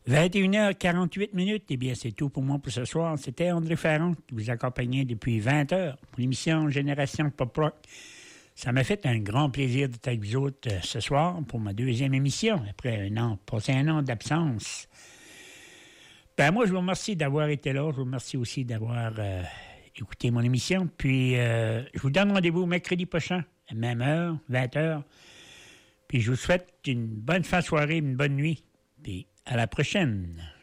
21h48. Eh bien, c'est tout pour moi pour ce soir. C'était André Ferron qui vous accompagnait depuis 20 heures pour l'émission Génération Pop Rock. Ça m'a fait un grand plaisir d'être avec vous autres ce soir pour ma deuxième émission, après passé un an d'absence. Ben, moi, je vous remercie d'avoir été là. Je vous remercie aussi d'avoir écouté mon émission. Puis, je vous donne rendez-vous mercredi prochain, à la même heure, 20h. Puis, je vous souhaite une bonne fin de soirée, une bonne nuit. Puis, à la prochaine.